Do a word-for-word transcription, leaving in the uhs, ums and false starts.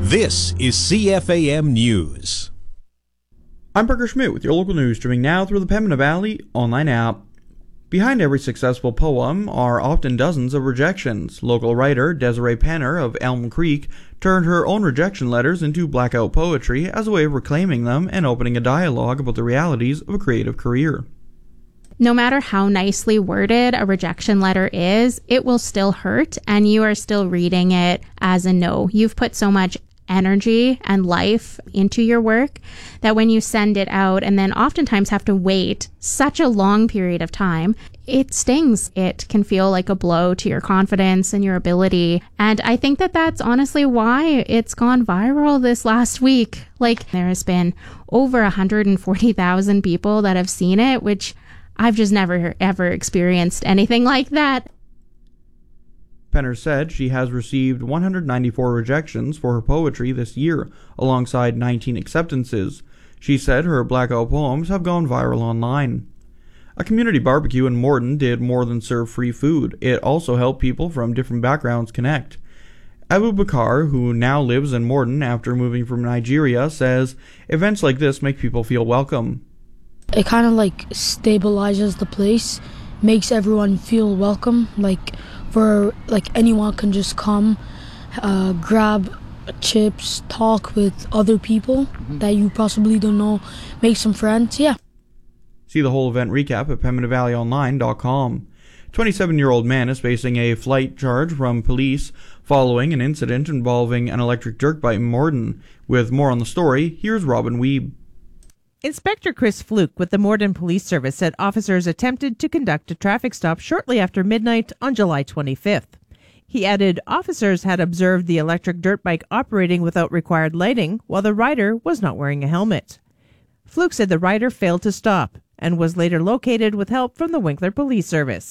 This is C F A M News. I'm Parker Schmidt with your local news, streaming now through the Pembina Valley online app. Behind every successful poem are often dozens of rejections. Local writer Desiree Penner of Elm Creek turned her own rejection letters into blackout poetry as a way of reclaiming them and opening a dialogue about the realities of a creative career. No matter how nicely worded a rejection letter is, it will still hurt, and you are still reading it as a no. You've put so much energy and life into your work that when you send it out and then oftentimes have to wait such a long period of time, it stings. It can feel like a blow to your confidence and your ability. And I think that that's honestly why it's gone viral this last week. Like, there has been over one hundred forty thousand people that have seen it, which I've just never ever experienced anything like that. Penner said she has received one hundred ninety-four rejections for her poetry this year, alongside nineteen acceptances. She said her blackout poems have gone viral online. A community barbecue in Morden did more than serve free food. It also helped people from different backgrounds connect. Abu Bakar, who now lives in Morden after moving from Nigeria, says events like this make people feel welcome. It kind of like stabilizes the place, makes everyone feel welcome, like for like anyone can just come, uh, grab chips, talk with other people mm-hmm. that you possibly don't know, make some friends, yeah. See the whole event recap at pembina valley online dot com. twenty-seven-year-old man is facing a flight charge from police following an incident involving an electric dirt bike in Morden. With more on the story, here's Robin Weeb. Inspector Chris Fluke with the Morden Police Service said officers attempted to conduct a traffic stop shortly after midnight on July twenty-fifth. He added officers had observed the electric dirt bike operating without required lighting while the rider was not wearing a helmet. Fluke said the rider failed to stop and was later located with help from the Winkler Police Service.